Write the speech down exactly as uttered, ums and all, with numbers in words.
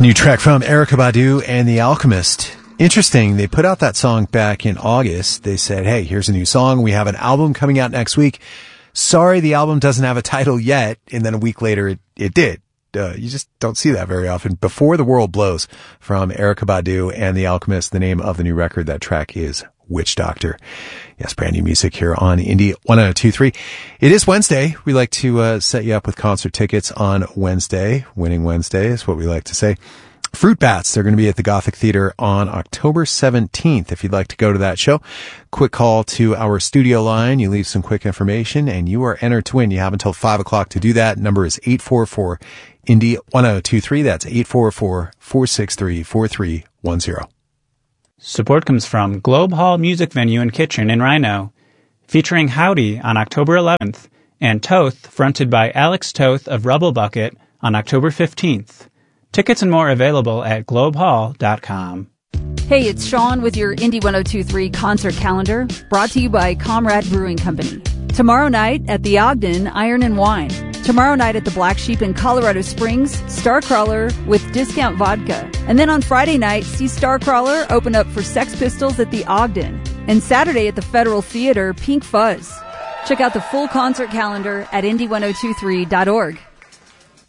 New track from Erykah Badu and The Alchemist. Interesting, they put out that song back in August. They said, hey, here's a new song. We have an album coming out next week. Sorry, the album doesn't have a title yet. And then a week later, it, it did. Uh, you just don't see that very often. Before the World Blows from Erykah Badu and The Alchemist. The name of the new record, that track is Witch Doctor. Yes, brand new music here on Indie one oh two three. It is Wednesday. We like to uh, set you up with concert tickets on Wednesday. Winning Wednesday is what we like to say. Fruit Bats, they're going to be at the Gothic Theater on October seventeenth. If you'd like to go to that show, quick call to our studio line. You leave some quick information and you are entered to win. You have until five o'clock to do that. Number is eight four four Indie one oh two three. That's eight four four, four six three, four three one zero. Support comes from Globe Hall Music Venue and Kitchen in Rhino, featuring Howdy on October eleventh and Toth, fronted by Alex Toth of Rubble Bucket, on October fifteenth. Tickets and more available at globe hall dot com. Hey, it's Sean with your Indie one oh two three concert calendar, brought to you by Comrade Brewing Company. Tomorrow night at the Ogden, Iron and Wine. Tomorrow night at the Black Sheep in Colorado Springs, Starcrawler with Discount Vodka. And then on Friday night, see Starcrawler open up for Sex Pistols at the Ogden. And Saturday at the Federal Theater, Pink Fuzz. Check out the full concert calendar at indie one oh two three dot org.